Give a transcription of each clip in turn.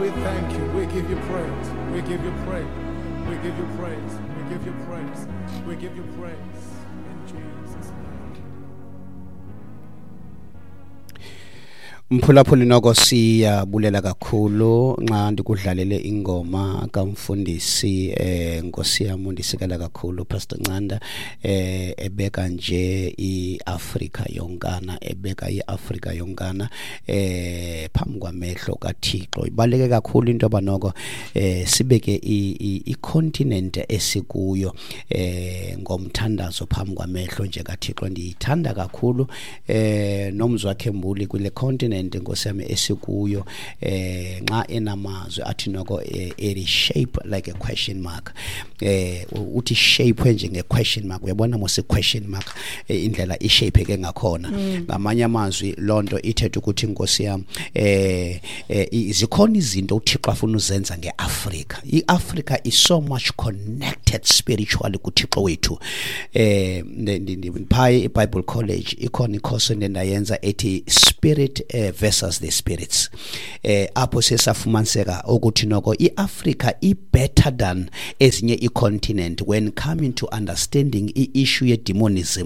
we thank you. We give you praise. We give you praise. We give you praise. We give you praise. We give you praise. In Jesus' name. Mphulaphuli noko siyabulela kakhulu nxa ndikudlalele ingoma kamfundisi Nkosi yami ndisikela kakhulu Pastor Ncanda ebeka nje iAfrika yonkana ebeka iAfrika yonkana phambi kwamehlo kaThixo ibaleke kakhulu into abanoko sibeke icontinent esikuyo ngomthandazo phambi kwamehlo nje kaThixo ndiyithanda kakhulu nomzwakhe mbuli kule continent Nkosi yami esikuyo nxa enamazwi athi noko it shape like a question mark uthi shape nje nge-question mark uyabona mose question mark indlela ishape ke ngakhona ngamanye amazwi lonto ithethe ukuthi Nkosi yami zikhona izinto uThixo afuna uzenza ngeAfrika iAfrika is so much connected spiritually kuThixo wethu phaya eBible College ikhona ikhosi endayenza ethi spirit versus the spirits apho sesafumaniseka ukuthi noko iAfrika better than ezinye icontinent when coming to understanding issue ye demonism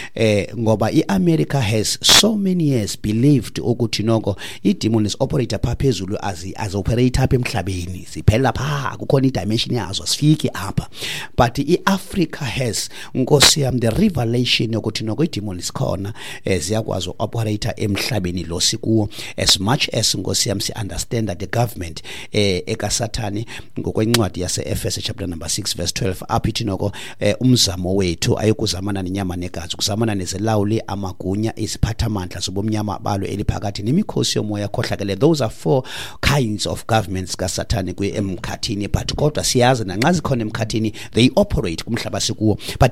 ngoba iAmerica has so many years believed ukuthi noko idemons operate phaphezulu as operate apha emhlabeni siphela pha kukhona idimension yazo sifiki apha but iAfrica has Nkosi yami the revelation ukuthi noko idemons khona ziyakwazi operate emhlabeni lo sikuwo as much as Nkosi yami si understand that the government ekasathani ngokwencwadi yase Efeso chapter number 6 verse 12 apithi noko umzamo wethu ayikuzamana nenyama negazi kuzamana nezilawuli amagunya iziphathamandla zobomnyama balo eliphakathi nemikhosi yomoya khohlakele those are four kinds of governments kasathani emkhathini but kodwa siyazi nanxa zikhona emkhathini they operate kumhlaba sikuwo but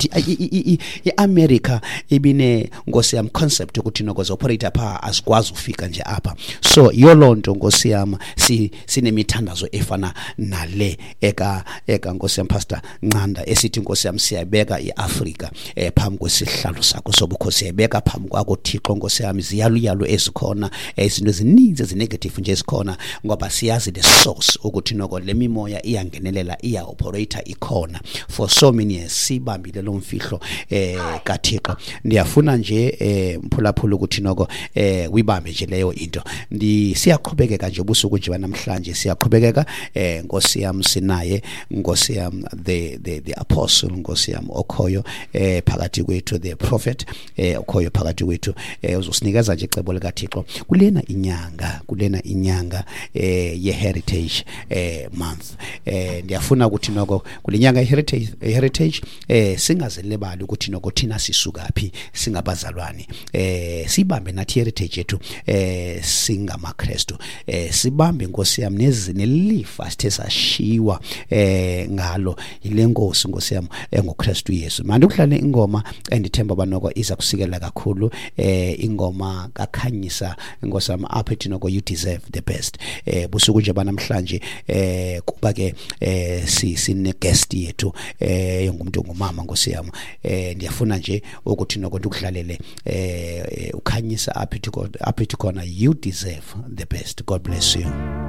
iAmerica ibine Nkosi yami concept ukuthi noko zoperate apha asikwazi ufika nje apha so yolonto Nkosi yami sinemithandazo efana nale eka Nkosi yami Pastor Ncanda esithi Nkosi yami siyabeka iAfrika phambi kwesihlalo sakho sobukhosi siyabeka phambi kwakho Thixo Nkosi yami ziyaluyalo ezikhona izinto ezininzi ezinegative nje esikhona ngoba siyazi the source ukuthi noko lemimoya iyangenelela operate ikhona for so many years sibambile lo mfihlo kaThixo ndiyafuna nje mphulaphula ukuthi noko wibambe nje leyo into siyaqhubekeka nje ubusuku nje namhlanje siyaqhubekeka Nkosi yami sinaye Nkosi yami the apostle Nkosi yami okhoyo phakathi kwethu the prophet okhoyo phakathi kwethu uzosinikeza nje icebo likaThixo kulena inyanga ye heritage month ndiyafuna ukuthi noko kulenyanga heritage singazelebali ukuthi noko thina sisukaphi singabazalwane sibambe nathi heritage yethu singamaKristu sibambe Nkosi yami nezilifa sithe sashiwa ngalo ilenkosi Nkosi yami ngoKristu Yesu manje ukudlala ingoma endithemba banoko iza kusikela kakhulu ingoma kaKhanyisa Nkosi yami aphethi noko you deserve the best busuku nje banamhlanje kuba ke sine guest yethu ngumuntu ongumama Nkosi yami ndiyafuna nje ukuthi noko ndikudlalele uKhanyisa aphethi khona you deserve the best. God bless you.